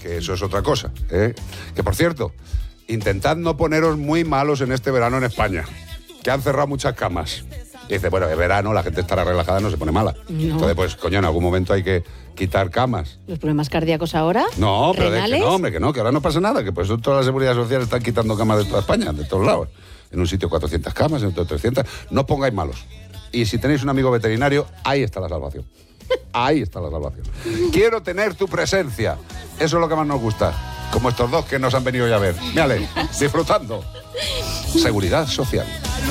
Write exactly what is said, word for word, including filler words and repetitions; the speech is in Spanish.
que eso es otra cosa, ¿eh? Que por cierto, intentad no poneros muy malos en este verano en España, que han cerrado muchas camas. Y dice, bueno, de verano la gente estará relajada, no se pone mala. No. Entonces, pues, coño, en algún momento hay que quitar camas. ¿Los problemas cardíacos ahora? No, pero de que ¿Renales? no, hombre, que no, que ahora no pasa nada, que pues toda la seguridad social están quitando camas de toda España, de todos lados. En un sitio cuatrocientas camas, en otro trescientas. No pongáis malos. Y si tenéis un amigo veterinario, ahí está la salvación. Ahí está la salvación. Quiero tener tu presencia. Eso es lo que más nos gusta. Como estos dos que nos han venido ya a ver. Mírale, disfrutando. Seguridad social.